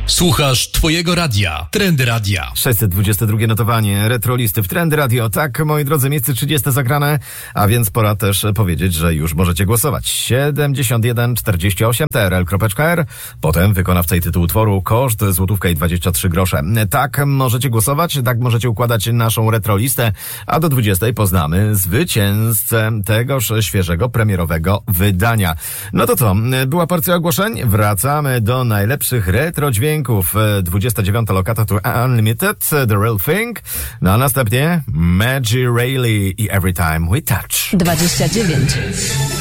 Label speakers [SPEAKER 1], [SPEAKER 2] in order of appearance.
[SPEAKER 1] Słuchasz twojego radia. Trendy Radia.
[SPEAKER 2] 622 notowanie Retrolisty w Trendy Radio. Tak, moi drodzy, miejsce 30 zagrane, a więc pora też powiedzieć, że już możecie głosować. 7148 trl.r. Potem wykonawca i tytuł utworu, koszt złotówka i 23 grosze. Tak możecie głosować, tak możecie układać naszą Retrolistę, a do 20 poznamy zwycięzcę tegoż świeżego, premierowego wydania. No to co, była porcja ogłoszeń? Wracamy do najlepszych retro dźwięków. 29. lokata to Unlimited, The Real Thing. No a następnie Maggie Rayleigh i Every Time We Touch.
[SPEAKER 3] 29.